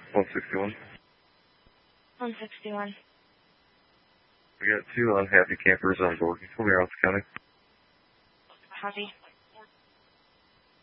161. 161. We got 2 unhappy campers on board from Aransas County. Copy.